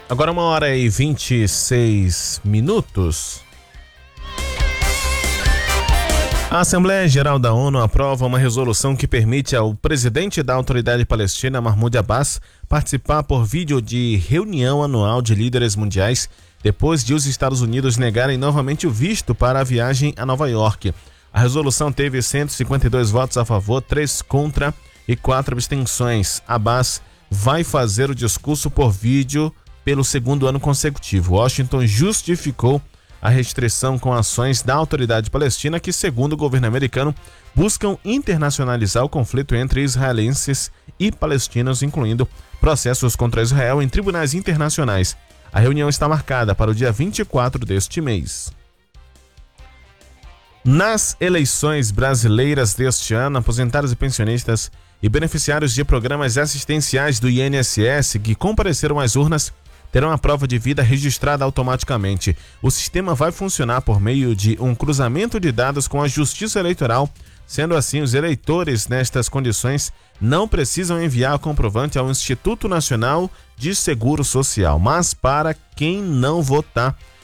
Agora 1h26. A Assembleia Geral da ONU aprova uma resolução que permite ao presidente da Autoridade Palestina, Mahmoud Abbas, participar por vídeo de reunião anual de líderes mundiais, depois de os Estados Unidos negarem novamente o visto para a viagem a Nova York. A resolução teve 152 votos a favor, 3 contra e 4 abstenções. Abbas vai fazer o discurso por vídeo pelo segundo ano consecutivo. Washington justificou a restrição com ações da Autoridade Palestina que, segundo o governo americano, buscam internacionalizar o conflito entre israelenses e palestinos, incluindo processos contra Israel em tribunais internacionais. A reunião está marcada para o dia 24 deste mês. Nas eleições brasileiras deste ano, aposentados e pensionistas e beneficiários de programas assistenciais do INSS que compareceram às urnas terão a prova de vida registrada automaticamente. O sistema vai funcionar por meio de um cruzamento de dados com a Justiça Eleitoral. Sendo assim, os eleitores nestas condições não precisam enviar o comprovante ao Instituto Nacional de Seguro Social. Mas para quem não votar,